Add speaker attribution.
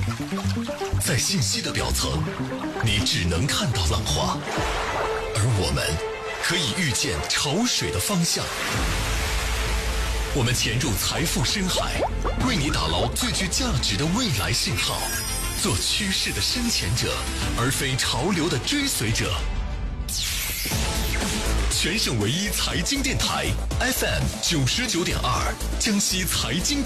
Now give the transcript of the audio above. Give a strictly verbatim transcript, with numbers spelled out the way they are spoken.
Speaker 1: 在信息的表层，你只能看到浪花，而我们可以预见潮水的方向。我们潜入财富深海，为你打捞最具价值的未来信号，做趋势的深潜者，而非潮流的追随者。全省唯一财经电台 F M 九十九点二，江西财经。